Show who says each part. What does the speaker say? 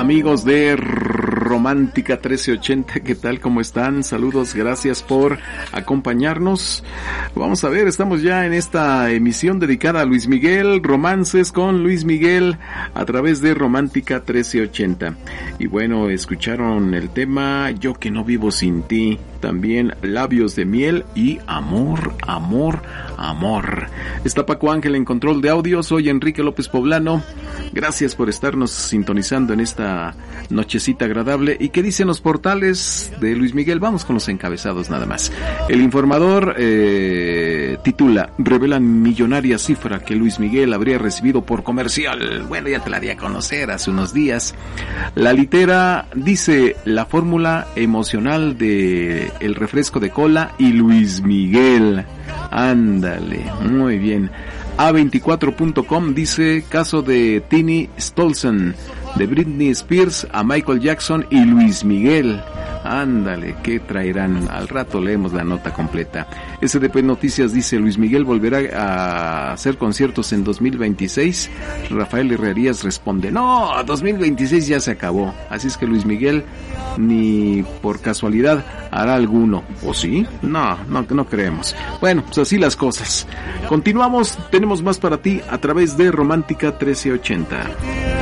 Speaker 1: amigos de Romántica 1380, ¿qué tal? ¿Cómo están? Saludos, gracias por acompañarnos. Vamos a ver, estamos ya en esta emisión dedicada a Luis Miguel, romances con Luis Miguel a través de Romántica 1380. Y bueno, escucharon el tema Yo que no vivo sin ti, también Labios de miel y Amor, amor, amor. Está Paco Ángel en control de audio, soy Enrique López Poblano. Gracias por estarnos sintonizando en esta nochecita agradable. ¿Y qué dicen los portales de Luis Miguel? Vamos con los encabezados nada más. El Informador titula: revelan millonaria cifra que Luis Miguel habría recibido por comercial. Bueno, ya te la di a conocer hace unos días. La Litera dice: la fórmula emocional de el refresco de cola y Luis Miguel. Ándale, muy bien. A24.com dice: caso de Tini Stolzen, de Britney Spears a Michael Jackson y Luis Miguel. Ándale, ¿qué traerán? Al rato leemos la nota completa. SDP Noticias dice: Luis Miguel volverá a hacer conciertos en 2026. Rafael Herrerías responde: no, 2026 ya se acabó. Así es que Luis Miguel ni por casualidad hará alguno. ¿O sí? No creemos. Bueno, pues así las cosas. Continuamos, tenemos más para ti a través de Romántica 1380.